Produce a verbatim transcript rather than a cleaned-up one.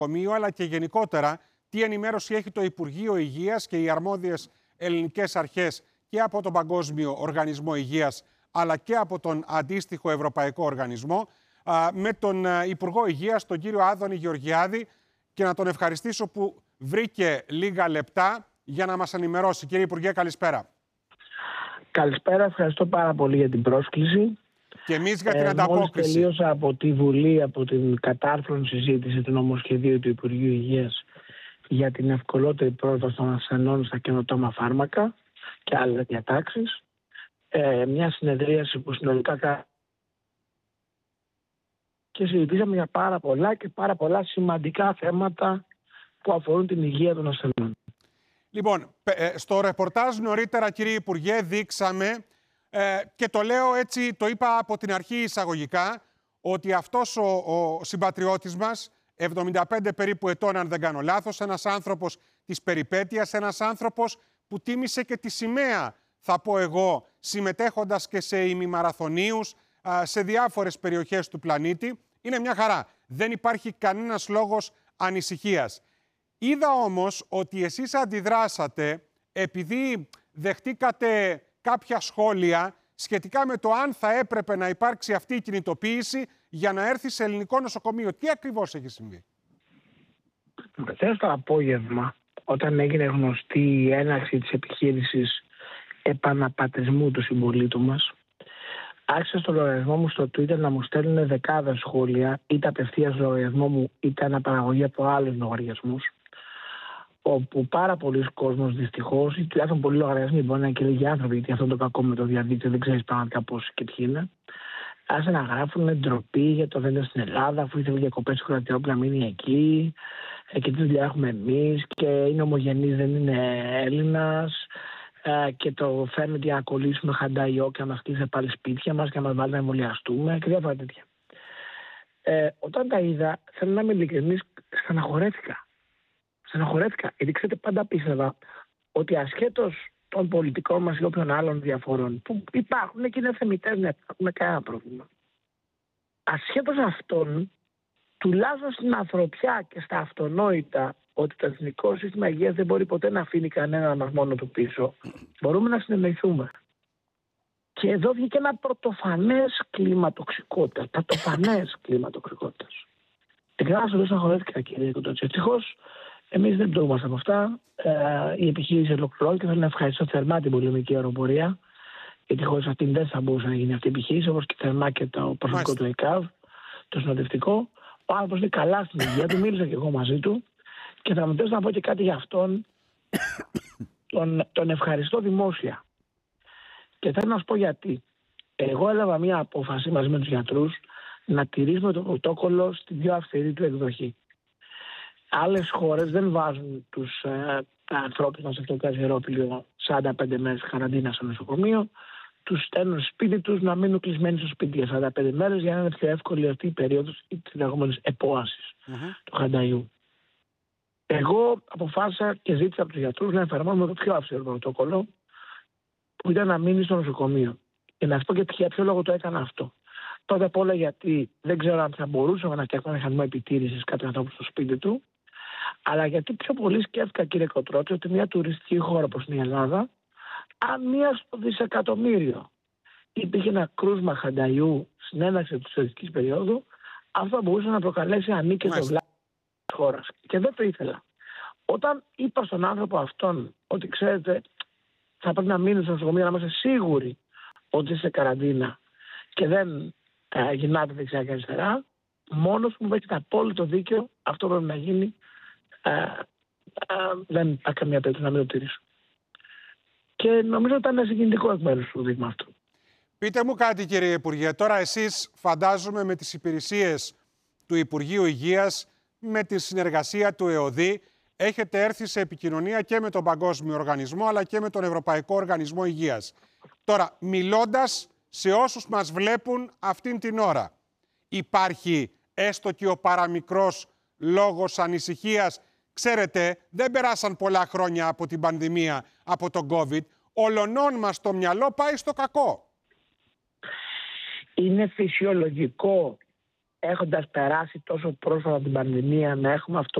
νοσοκομείο, αλλά και γενικότερα τι ενημέρωση έχει το Υπουργείο Υγείας και οι αρμόδιες ελληνικές αρχές και από τον Παγκόσμιο Οργανισμό Υγείας, αλλά και από τον αντίστοιχο Ευρωπαϊκό Οργανισμό, με τον Υπουργό Υγείας, τον κύριο Άδωνη Γεωργιάδη, και να τον ευχαριστήσω που βρήκε λίγα λεπτά για να μας ενημερώσει. Κύριε Υπουργέ, καλησπέρα. Καλησπέρα, ευχαριστώ πάρα πολύ για την πρόσκληση. Και εμείς για την ε, ανταπόκριση. Μόλις τελείωσα από τη Βουλή, από την κατάρθρον συζήτηση του νομοσχεδίου του Υπουργείου Υγείας για την ευκολότερη πρόσβαση των ασθενών στα καινοτόμα φάρμακα και άλλες διατάξεις. Ε, μια συνεδρίαση που συνολικά και συζητήσαμε για πάρα πολλά και πάρα πολλά σημαντικά θέματα που αφορούν την υγεία των ασθενών. Λοιπόν, στο ρεπορτάζ νωρίτερα, κύριε Υπουργέ, δείξαμε, ε, και το λέω έτσι, το είπα από την αρχή εισαγωγικά, ότι αυτός ο, ο συμπατριώτης μας, εβδομήντα πέντε περίπου ετών αν δεν κάνω λάθος, ένας άνθρωπος της περιπέτειας, ένας άνθρωπος που τίμησε και τη σημαία, θα πω εγώ, συμμετέχοντας και σε ημιμαραθωνίους σε διάφορες περιοχές του πλανήτη, είναι μια χαρά. Δεν υπάρχει κανένας λόγος ανησυχίας. Είδα όμως ότι εσείς αντιδράσατε επειδή δεχτήκατε κάποια σχόλια σχετικά με το αν θα έπρεπε να υπάρξει αυτή η κινητοποίηση για να έρθει σε ελληνικό νοσοκομείο. Τι ακριβώς έχει συμβεί? Χθες το απόγευμα, όταν έγινε γνωστή η έναρξη της επιχείρησης επαναπατρισμού του συμπολίτου μας, άρχισε στο λογαριασμό μου στο Twitter να μου στέλνουν δεκάδες σχόλια, είτε απευθείας στο λογαριασμό μου, είτε αναπαραγωγή από άλλους λογαριασμούς, όπου πάρα πολλοί κόσμος δυστυχώς, ή τουλάχιστον πολλοί λογαριασμοί, μπορεί να είναι και λίγοι άνθρωποι, γιατί αυτό το κακό με το διαδίκτυο δεν ξέρεις πραγματικά πώς και ποιοι είναι, άρχισαν να γράφουν ντροπή για το δεν είναι στην Ελλάδα, αφού ήθελε διακοπές στο Κροατιόπουλο να μείνει εκεί, και τι δουλειά έχουμε εμείς, και είναι ομογενής, δεν είναι Έλληνας, και το φέρνει για να κολλήσουμε χανταϊό και να μας κλείσει πάλι σπίτια μας και να μας βάλει να εμβολιαστούμε και διάφορα τέτοια. Ε, όταν τα είδα, θέλω να είμαι ειλικρινής, στεναχωρέθηκα. Στεναχωρέθηκα, γιατί ξέρετε, πάντα πίστευα ότι ασχέτως των πολιτικών μας ή όποιων άλλων διαφορών που υπάρχουν και είναι θεμιτές, να υπάρχουν κανένα πρόβλημα. Ασχέτως αυτών, τουλάχιστον στην ανθρωπιά και στα αυτονόητα, ότι το Εθνικό Σύστημα Υγείας δεν μπορεί ποτέ να αφήνει κανένα μας μόνο του πίσω, μπορούμε να συνεννοηθούμε. Και εδώ βγήκε ένα πρωτοφανές κλίμα τοξικότητας. Πρωτοφανές κλίμα τοξικότητας. Ειλικρινά σας λέω, χωρέθηκα, κύριε Κοντότσι. Ευτυχώς, εμείς δεν πτωούμαστε από αυτά. Ε, η επιχείρηση ολοκληρώθηκε. Θέλω να ευχαριστήσω θερμά την πολεμική αεροπορία, γιατί χωρίς αυτήν δεν θα μπορούσε να γίνει αυτή η επιχείρηση, όπως και θερμά και το προσωπικό του ΕΚΑΒ, το συνοδευτικό. Ο άνθρωπος είναι καλά στην υγεία του, μίλησα και εγώ μαζί του. Και θα μου θες να πω και κάτι για αυτόν. τον, τον ευχαριστώ δημόσια. Και θέλω να σου πω γιατί. Εγώ έλαβα μια απόφαση μαζί με τους γιατρούς να τηρήσουμε το πρωτόκολλο στην πιο αυστηρή του εκδοχή. Άλλες χώρες δεν βάζουν τους ε, ανθρώπους μας σε αυτό το καζιερόπλιο σαράντα πέντε μέρες καραντίνα στο νοσοκομείο. Τους στέλνουν στο σπίτι τους να μείνουν κλεισμένοι στο σπίτι για σαράντα πέντε μέρες για να είναι πιο εύκολη αυτή η περίοδος της λεγόμενης επόασης mm-hmm. του χανταϊού. Εγώ αποφάσισα και ζήτησα από τους γιατρούς να εφαρμόσουμε το πιο αυστηρό πρωτόκολλο, που ήταν να μείνει στο νοσοκομείο. Και να σου πω και για ποιο λόγο το έκανα αυτό. Πρώτα απ' όλα γιατί δεν ξέρω αν θα μπορούσαμε να φτιάξουμε ένα μηχανισμό επιτήρησης κάποιου ανθρώπου στο σπίτι του, αλλά γιατί πιο πολύ σκέφτηκα, κύριε Κοτρότσι, ότι μια τουριστική χώρα όπως είναι η Ελλάδα, αν μία στο δισεκατομμύριο υπήρχε ένα κρούσμα χανταϊού στην έναρξη της τουριστικής περίοδου, αυτό θα μπορούσε να προκαλέσει ανίκαιτο βλάβη της χώρας. Και δεν το ήθελα. Όταν είπα στον άνθρωπο αυτόν ότι ξέρετε, θα πρέπει να μείνει στο νοσοκομείο να είμαστε σίγουροι ότι είσαι σε καραντίνα και δεν ε, γυρνάτε δεξιά και αριστερά, μόνος μου έχει απόλυτο δίκαιο, αυτό πρέπει να γίνει. Ε, ε, δεν υπάρχει καμία περίπτωση να μην το τηρήσω. Και νομίζω ότι ήταν συγκινητικό εκ μέρους του δείγμα αυτό. Πείτε μου κάτι, κύριε Υπουργέ. Τώρα εσείς, φαντάζομαι, με τις υπηρεσίες του Υπουργείου Υγείας, με τη συνεργασία του ΕΟΔΗ, έχετε έρθει σε επικοινωνία και με τον Παγκόσμιο Οργανισμό, αλλά και με τον Ευρωπαϊκό Οργανισμό Υγείας. Τώρα, μιλώντας σε όσους μας βλέπουν αυτήν την ώρα, υπάρχει έστω και ο παραμικρός λόγος ανησυχίας? Ξέρετε, δεν περάσαν πολλά χρόνια από την πανδημία, από τον COVID. Ολονών μας το μυαλό πάει στο κακό. Είναι φυσιολογικό έχοντας περάσει τόσο πρόσφατα την πανδημία, να έχουμε αυτό